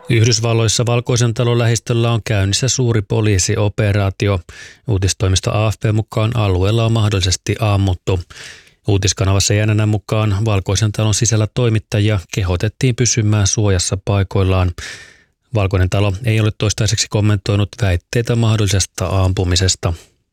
Yhdysvalloissa Valkoisen talon lähistöllä on käynnissä suuri poliisioperaatio. Uutistoimisto AFP mukaan alueella on mahdollisesti ammuttu. Uutiskanavassa CNN mukaan Valkoisen talon sisällä toimittajia kehotettiin pysymään suojassa paikoillaan. Valkoinen talo ei ole toistaiseksi kommentoinut väitteitä mahdollisesta ampumisesta.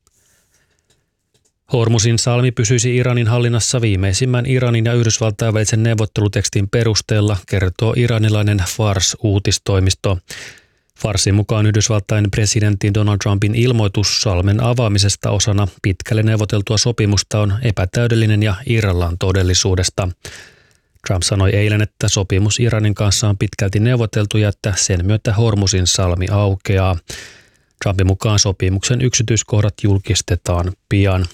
Hormuzin salmi pysyisi Iranin hallinnassa viimeisimmän Iranin ja Yhdysvaltain välisen neuvottelutekstin perusteella, kertoo iranilainen Fars-uutistoimisto. Farsin mukaan Yhdysvaltain presidentin Donald Trumpin ilmoitus salmen avaamisesta osana pitkälle neuvoteltua sopimusta on epätäydellinen ja irrallaan todellisuudesta. Trump sanoi eilen, että sopimus Iranin kanssa on pitkälti neuvoteltu ja että sen myötä Hormuzin salmi aukeaa. Trumpin mukaan sopimuksen yksityiskohdat julkistetaan pian.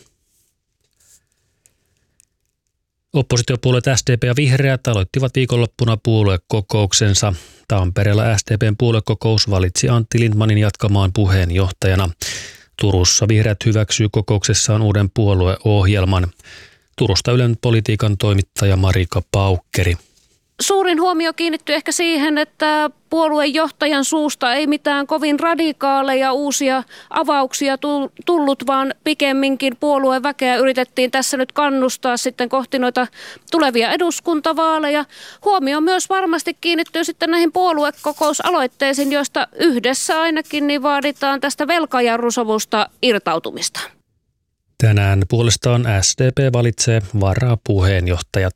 Oppositiopuolueet SDP ja Vihreät aloittivat viikonloppuna puoluekokouksensa. Tampereella SDPn puoluekokous valitsi Antti Lindtmanin jatkamaan puheenjohtajana. Turussa Vihreät hyväksyy kokouksessaan uuden puolueohjelman. Turusta Ylen politiikan toimittaja Marika Paukkeri. Suurin huomio kiinnittyy ehkä siihen, että puoluejohtajan suusta ei mitään kovin radikaaleja uusia avauksia tullut, vaan pikemminkin puolueväkeä yritettiin tässä nyt kannustaa sitten kohti noita tulevia eduskuntavaaleja. Huomio myös varmasti kiinnittyy sitten näihin puoluekokousaloitteisiin, joista yhdessä ainakin niin vaaditaan tästä velkajarrusovusta irtautumista. Tänään puolestaan SDP valitsee varapuheenjohtajat.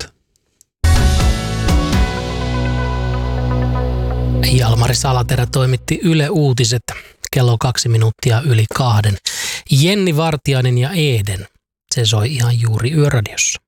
Jalmari Salaterä toimitti Yle Uutiset kello 2:02. Jenni Vartiainen ja Eden, se soi ihan juuri Yöradiossa.